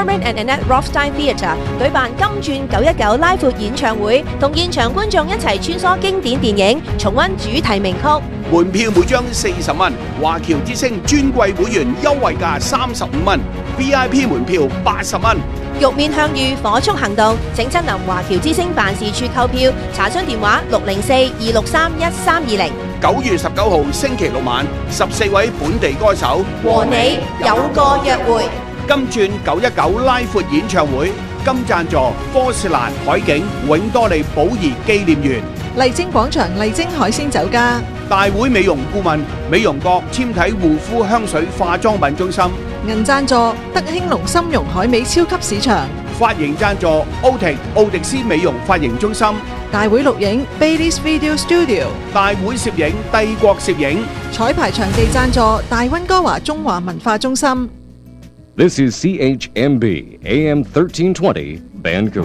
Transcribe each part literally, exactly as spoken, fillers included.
Norman and Annette Rothstein Theatre 舉辦金鑽九一九拉闊演唱會，同現場觀眾一齊穿梭經典電影，重溫主題名曲。 門票每張四十蚊，華僑之星尊貴會員優惠價三十五蚊 ，V I P 門票八十蚊。 玉面向遇火速行動，請親臨華僑之星辦事處購票，查詢電話六零四二六三一三二零。 九月十九號星期六晚，十四位本地歌手和你有個約會。 金鑽九一九拉闊演唱會，金贊助科士蘭海景永多利寶儀紀念園。 麗晶廣場麗晶海鮮酒家， 大會美容顧問美容閣纖體護膚香水化妝品中心。 銀贊助德興隆參茸海味超級市場， 髮型贊助奧迪奧迪斯美容髮型中心。 大會錄影 Baileys Video Studio， 大會攝影帝國攝影。 彩排場地贊助大溫哥華中華文化中心。 This is C H M B A M thirteen twenty Vancouver。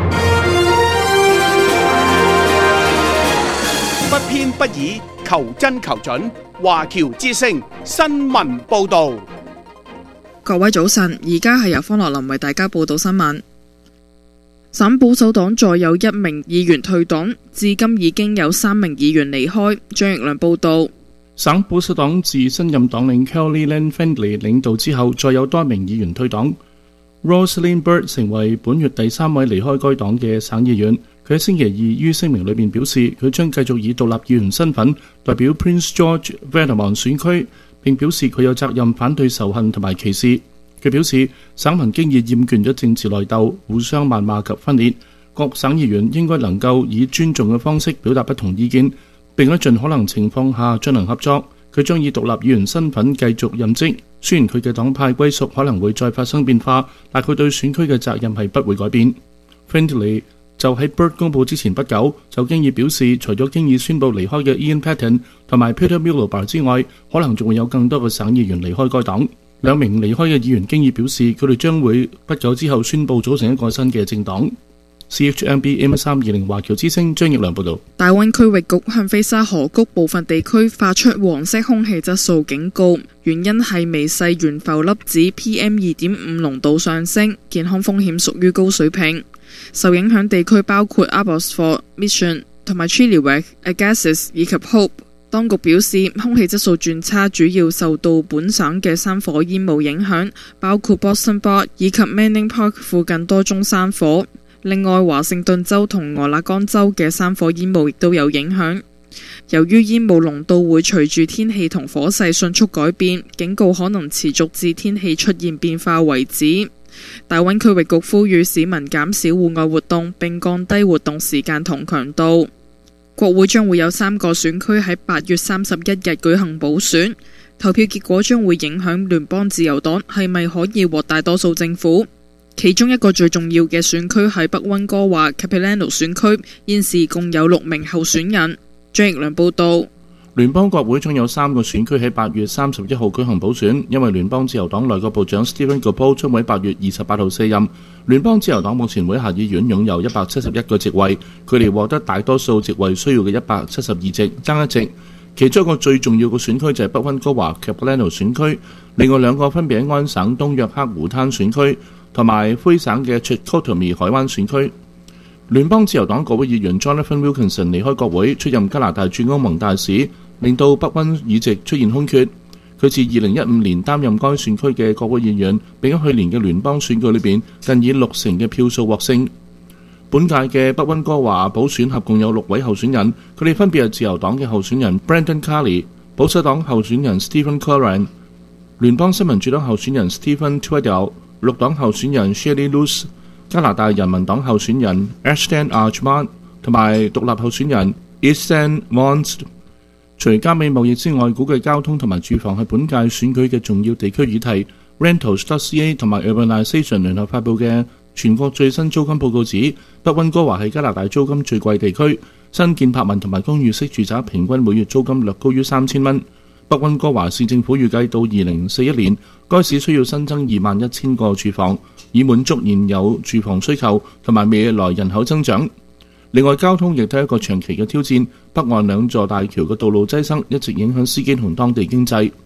不偏不倚，求真求準。華僑之聲新聞報導。 各位早晨，而家係由方樂林為大家報道新聞。省保守黨再有一名議員退黨，至今已經有三名議員離開。張奕良報道。 省保守黨自新任黨領 Kelly Lynn Findlay 領導之後，再有多名議員退黨。Rosalind Bird 成為本月第三位離開該黨嘅省議員。佢喺星期二於聲明裏面表示，佢將繼續以獨立議員身份代表 Prince George Valemount 選區，並表示佢有責任反對仇恨同埋歧視。佢表示，省民經已厭倦咗政治內鬥、互相謾罵及分裂，各省議員應該能夠以尊重嘅方式表達不同意見，並喺盡可能情況下進行合作。佢將以獨立議員身份繼續任職，雖然佢嘅黨派歸屬可能會再發生變化，但佢對選區嘅責任係不會改變。Findlay 就喺 Bird 公佈之前不久，就經已表示，除咗經已宣布離開嘅 Ian Patten 同埋 Peter Miliband 之外，可能仲會有更多嘅省議員離開該黨。兩名離開嘅議員經已表示，佢哋將會不久之後宣佈組成一個新嘅政黨。C H M B M 三二零華僑之聲張奕良報導。 大溫區域局向菲沙河谷部分地區發出黃色空氣質素警告，原因係微細懸浮粒子 P M 二點五 濃度上升，健康風險屬於高水平。受影響地區包括 Abbotsford、Mission 同埋 Chilliwack、Agassiz 以及 Hope。當局表示，空氣質素轉差主要受到本省嘅山火煙霧影響，包括 Boston Bar 以及 Manning Park 附近多宗山火。另外，華盛頓州同俄勒岡州嘅山火煙霧亦都有影響。由於煙霧濃度會隨住天氣同火勢迅速改變，警告可能持續至天氣出現變化為止。大溫區域局呼籲市民減少戶外活動，並降低活動時間同強度。國會將會有三個選區喺八月三十一日舉行補選，投票結果將會影響聯邦自由黨係咪可以獲大多數政府。其中一個最重要嘅選區係北溫哥華 Capilano 選區，現時共有六名候選人。張奕良報道。 聯邦國會將有三個選區喺八月三十一號舉行補選，因為聯邦自由黨內閣部長 Stephen Guilbeault 將會喺八月二十八號卸任。聯邦自由黨目前會喺下議院擁有一百七十一個席位，距離獲得大多數席位需要嘅一百七十二席爭一席。其中一個最重要嘅選區就係北溫哥華 Capilano 選區，另外兩個分別喺安省東約克湖灘選區同埋魁省嘅 Chicoutimi 海灣選區。聯邦自由黨國會議員 Jonathan Wilkinson 離開國會，出任加拿大駐歐盟大使，令到北溫議席出現空缺。佢自二零一五年擔任該選區嘅國會議員，並喺去年嘅聯邦選舉裏邊近以六成嘅票數獲勝。本屆嘅北溫哥華補選合共有六位候選人，佢哋分別係自由黨嘅候選人 Brendan Carney、保守黨候選人 Stephen Curran、聯邦新民主黨候選人 Stephen Tweddell、綠黨候選人 Shelley Luce、加拿大人民黨候選人 Ashton Archman 同埋獨立候選人 Ethan Mons。除加美貿易之外，估計交通同埋住房係本屆選舉嘅重要地區議題。Rentals.ca 同埋 Urbanization 聯合發布嘅全國最新租金報告指，北溫哥華係加拿大租金最貴地區，新建柏文同埋公寓式住宅平均每月租金略高於三千蚊。北溫哥華市政府預計到二零四一年，該市需要新增二萬一千個住房，以滿足現有住房需求同埋未來人口增長。另外，交通亦都係一個長期嘅挑戰，北岸兩座大橋嘅道路擠塞一直影響司機同當地經濟。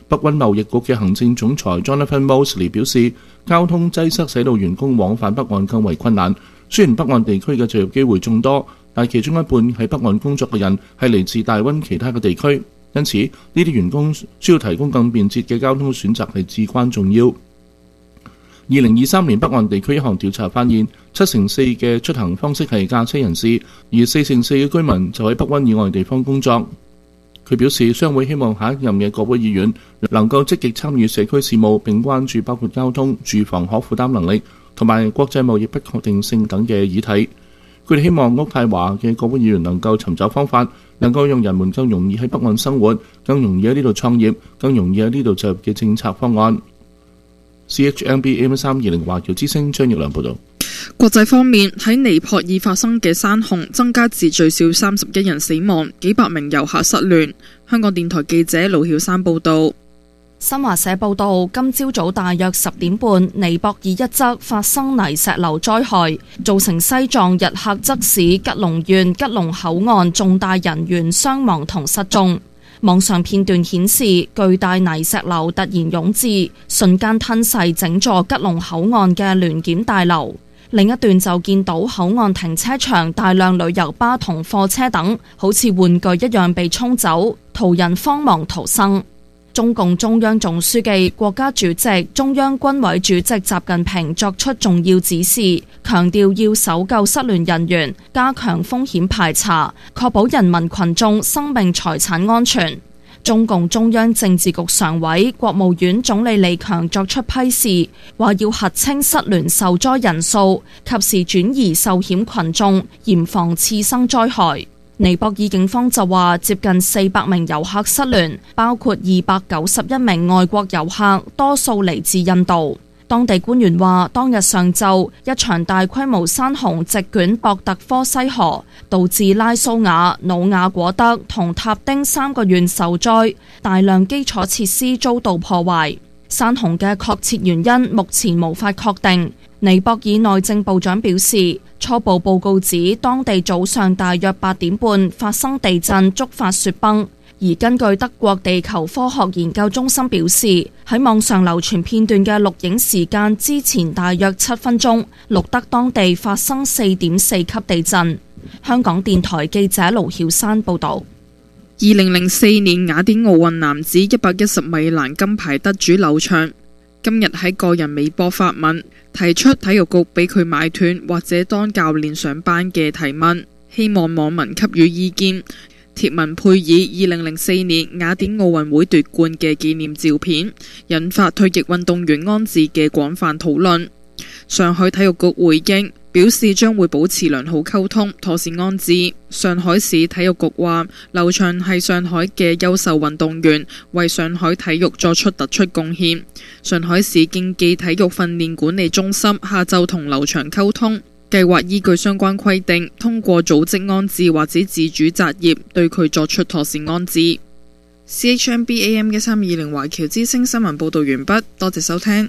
北溫貿易局嘅行政總裁 Jonathan Mosley 表示，交通擠塞使到員工往返北岸更為困難。雖然北岸地區嘅就業機會眾多，但其中一半喺北岸工作嘅人係嚟自大溫其他嘅地區，因此呢啲員工需要提供更便捷嘅交通選擇係至關重要。二零二三年北岸地區一項調查發現，七成四嘅出行方式係駕車人士，而四成四嘅居民就喺北溫以外地方工作。佢表示，商會希望下一任嘅國會議員能夠積極參與社區事務，並關注包括交通、住房可負擔能力同埋國際貿易不確定性等嘅議題。佢哋希望渥太華嘅國會議員能夠尋找方法，能夠讓人們更容易喺北岸生活，更容易喺呢度創業，更容易喺呢度就業嘅政策方案。C H M B A M 三二零華僑之聲張奕良報導。 國際方面，喺尼泊爾發生嘅山洪增加至最少三十一人死亡，幾百名遊客失聯。香港電台記者盧曉山報導。 新華社報道，今朝早大約十點半，尼泊爾一側發生泥石流災害，造成西藏日喀則市吉隆縣吉隆口岸重大人員傷亡同失蹤。網上片段顯示，巨大泥石流突然湧至，瞬間吞噬整座吉隆口岸嘅聯檢大樓。另一段就見到口岸停車場大量旅遊巴同貨車等，好似玩具一樣被沖走，途人慌忙逃生。中共中央總書記、國家主席、中央軍委主席習近平作出重要指示，強調要搜救失聯人員，加強風險排查，確保人民群眾生命財產安全。中共中央政治局常委、國務院總理李強作出批示，話要核清失聯受災人數，及時轉移受險群眾，嚴防次生災害。尼泊爾警方就話，接近四百名遊客失聯，包括二百九十一名外國遊客，多數嚟自印度。當地官員話，當日上晝一場大規模山洪席捲博特科西河，導致拉蘇瓦、努瓦果德同塔丁三個縣受災，大量基礎設施遭到破壞。山洪嘅確切原因目前無法確定。尼泊爾內政部長表示，初步報告指當地早上大約八點半發生地震，觸發雪崩。而根據德國地球科學研究中心表示，喺網上流傳片段嘅錄影時間之前大約七分鐘，錄得當地發生四點四級地震。香港電台記者盧曉山報導。 二零零四年雅典奧運男子一百一十米欄金牌得主劉翔，今日喺個人微博發文，提出體育局俾佢買斷或者當教練上班嘅提問，希望網民給予意見。貼文配以二零零四年雅典奧運會奪冠嘅紀念照片，引發退役運動員安置嘅廣泛討論。上海體育局回應表示，將會保持良好溝通，妥善安置。上海市體育局話，劉翔係上海嘅優秀運動員，為上海體育作出突出貢獻。上海市競技體育訓練管理中心下晝同劉翔溝通，計劃依據相關規定，通過組織安置或者自主擇業，對佢作出妥善安置。C H M B A M 一三二零華僑之聲新聞報道完畢，多謝收聽。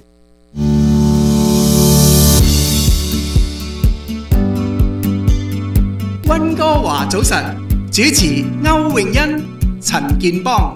溫哥華早晨，主持歐永欣、陳健邦。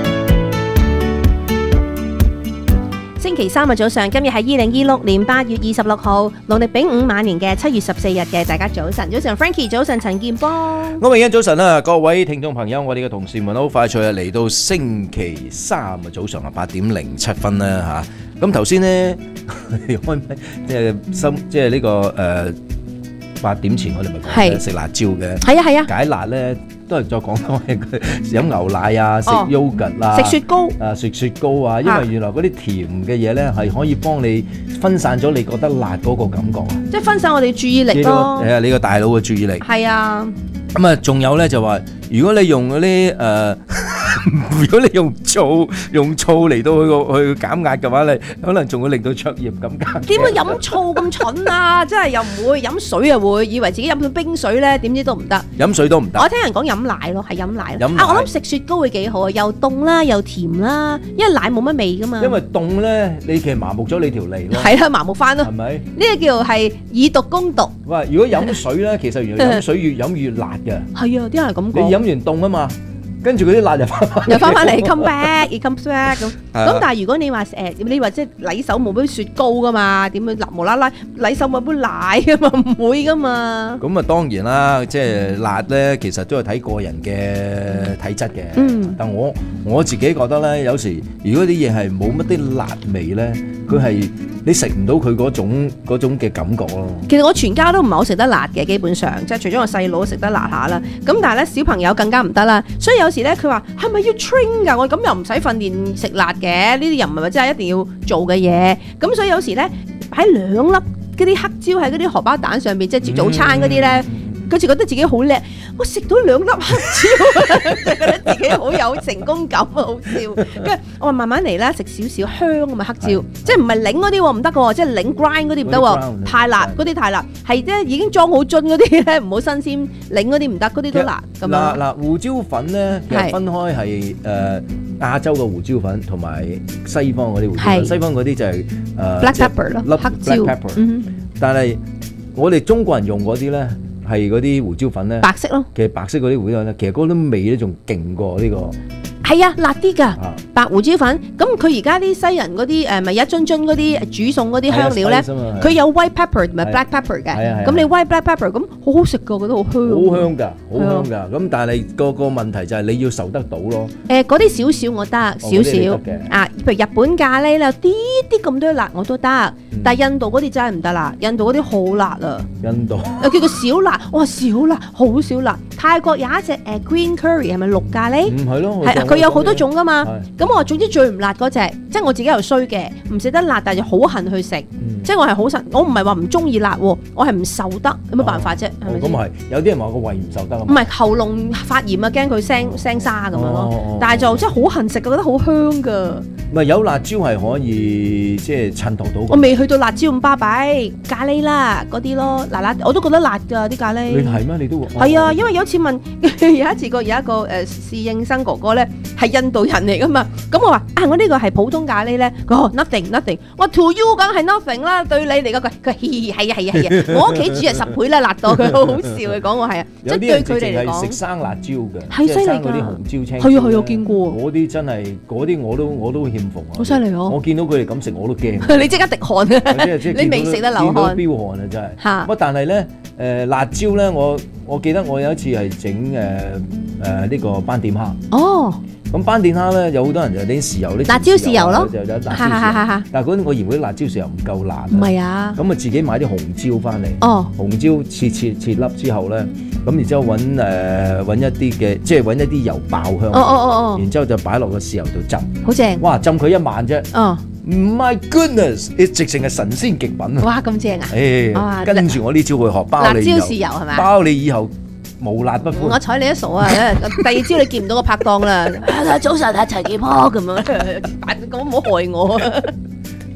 星期三嘅早上，今日係二零二六年八月二十六號，農曆丙午晚年嘅七月十四日嘅，大家早晨，早晨 Frankie， 早晨陳健邦， 歐永欣早晨啊，各位聽眾朋友，我哋嘅同事們好快脆啊，嚟到星期三嘅早上啊，八點零七分啦吓。咁頭先呢，開即係心即係呢個誒八點前我哋咪講食辣椒嘅， 係啊係啊， 解辣咧。都係再講講係佢飲牛奶啊，食 yogurt 啊， 食雪糕啊，食雪糕啊，因為原來嗰啲甜嘅嘢咧係可以幫你分散咗你覺得辣嗰個感覺啊， 即係分散我哋注意力咯。 係啊，你個大腦嘅注意力。係啊。 咁啊，仲有咧就話，如果你用嗰啲誒，如果你用醋用醋嚟到去去減壓嘅話，你可能仲會令到灼熱咁加。 點會飲醋咁蠢啊？真係又唔會飲水啊，會以為自己飲咗冰水咧，點知都唔得。 飲水都唔得。 我聽人講飲奶咯，係飲奶。 飲奶啊，我諗食雪糕會幾好啊，又凍啦，又甜啦，因為奶冇乜味噶嘛。 因為凍咧，你其實麻木咗你條脷咯。 係啦，麻木翻咯。 係咪？ 呢個叫係以毒攻毒。 喂，如果飲水咧，其實原來飲水越飲越辣嘅。 係啊，啲人係咁講。 你飲完凍啊嘛。 跟住嗰啲辣又翻返又翻返嚟 come back，it comes back 咁。 係啊咁但係如果你話誒，你話即係禮手冇杯雪糕噶嘛？點樣立無啦啦禮手冇杯奶噶嘛？唔會噶嘛。 咁啊，當然啦，即係辣咧，其實都係睇個人嘅體質嘅。 嗯但我我自己覺得咧，有時如果啲嘢係冇乜啲辣味咧，佢係你食唔到佢嗰種嗰種嘅感覺咯。 其實我全家都唔係好食得辣嘅，基本上即係除咗我細佬食得辣下啦。咁但係咧小朋友更加唔得啦。所以有時咧佢話係咪要 train 㗎？我咁又唔使訓練食辣嘅，呢啲又唔係話真係一定要做嘅嘢。咁所以有時咧擺兩粒嗰啲黑椒喺嗰啲荷包蛋上邊，即係接早餐嗰啲咧。佢就覺得自己好叻，我食到兩粒黑椒，就覺得自己好有成功感啊，好笑。跟住我話慢慢嚟啦，食少少香啊嘛黑椒，即係唔係擰嗰啲喎唔得嘅喎，即係擰 grind 嗰啲唔得喎，太辣嗰啲太辣，係即係已經裝好樽嗰啲咧，唔好新鮮，擰嗰啲唔得，嗰啲都辣咁樣。 嗱嗱，胡椒粉咧，其實分開係誒亞洲嘅胡椒粉同埋西方嗰啲胡椒粉，西方嗰啲就係誒 black pepper 咯，黑椒。 但係我哋中國人用嗰啲咧。係嗰啲胡椒粉咧， 白色咯。 其實白色嗰啲胡椒粉咧，其實嗰啲味咧仲勁過呢個。 係啊，辣啲㗎，白胡椒粉。咁佢而家啲西人嗰啲誒咪一樽樽嗰啲煮餸嗰啲香料咧，佢有 white pepper 同埋 black pepper 嘅。咁你 white black pepper 咁好好食㗎，覺得好香。 好香㗎，好香㗎。咁但係個個問題就係你要受得到咯。 誒嗰啲少少我得，少少啊。譬如日本咖喱咧，有啲啲咁多辣我都得，但係印度嗰啲真係唔得啦。印度嗰啲好辣啊。 印度又叫做小辣，哇少辣，好少辣。泰國有一隻誒 green curry 係咪綠咖喱？ 唔係咯， 係佢有好多種噶嘛。咁我話總之最唔辣嗰隻，即係我自己又衰嘅，唔食得辣，但係好恨去食。即係我係好神，我唔係話唔中意辣喎，我係唔受得，有乜辦法啫？係咪先？ 咁係有啲人話個胃唔受得。 唔係喉嚨發炎啊，驚佢聲聲沙咁樣咯。但係就真係好恨食，覺得好香㗎。 唔係有辣椒係可以即係襯托到。 我未去到辣椒咁巴閉，咖喱啦嗰啲咯，辣辣我都覺得辣㗎啲咖喱。 你係咩？你都係啊，因為有一次問有一次個有一個誒侍應生哥哥咧係印度人嚟㗎嘛，咁我話啊我呢個係普通咖喱咧，佢話 nothing nothing，我 to you 梗係 nothing 啦，對你嚟講佢佢嘻嘻係啊係啊係啊，我屋企煮係十倍啦辣到佢好好笑嘅講我係啊，即係對佢哋嚟講食生辣椒嘅， 係犀利㗎， 嗰啲紅椒青椒係啊係啊，我見過嗰啲真係嗰啲我都我都欠奉啊， 好犀利哦！ 我見到佢哋咁食我都驚， 你即刻滴汗啊！你未食得流汗， 飆汗啊真係嚇。不過但係咧誒辣椒咧，我我記得我有一次係整誒誒呢個斑點蝦哦。 咁斑點蝦咧有好多人就啲豉油啲辣椒豉油咯， 就有辣椒豉油。但係嗰啲我嫌嗰啲辣椒豉油唔夠辣。 唔係啊。 咁啊自己買啲紅椒翻嚟。 哦。 紅椒切切切粒之後咧，咁然之後揾誒揾一啲嘅，即係揾一啲油爆香。 哦哦哦哦。 然之後就擺落個豉油度浸。 好正。 哇！浸佢一晚啫。 哦。 My goodness！你直情係神仙極品啊！ 哇！咁正啊！ 誒，跟住我呢招去學包你辣椒豉油係咪？ 包你以後。無辣不歡， 我睬你一數啊！第二朝你見唔到個拍檔啦。早晨係陳健波咁樣，咁唔好害我。